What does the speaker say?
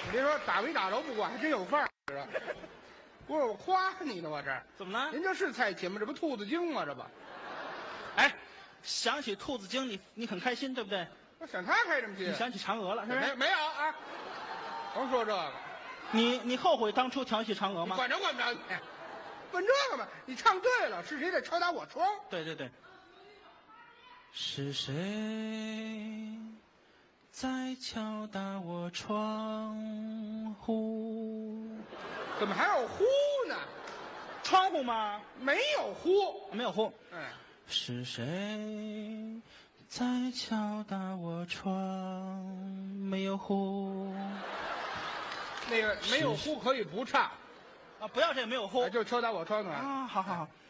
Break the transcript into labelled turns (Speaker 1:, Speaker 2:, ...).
Speaker 1: 你别说打没打着不管，还真有范儿。不是我夸你呢，我这
Speaker 2: 怎么了？
Speaker 1: 您这是菜品吗？这不兔子精吗？这不，
Speaker 2: 哎，想起兔子精，你很开心，对不对？
Speaker 1: 我想他开什么心？
Speaker 2: 你想起嫦娥了，是不是？
Speaker 1: 没有啊？甭说这个，
Speaker 2: 你后悔当初调戏嫦娥吗？
Speaker 1: 你管着管不着你？问这个嘛？你唱对了，是谁在敲打我窗？
Speaker 2: 对对对。是谁在敲打我窗户？
Speaker 1: 怎么还有呼呢？
Speaker 2: 窗户吗？
Speaker 1: 没有呼，
Speaker 2: 没有呼。
Speaker 1: 哎，
Speaker 2: 是谁在敲打我窗？没有呼。
Speaker 1: 那个没有呼可以不唱
Speaker 2: 啊，不要这个没有呼
Speaker 1: 就敲打我窗子
Speaker 2: 啊！好好好。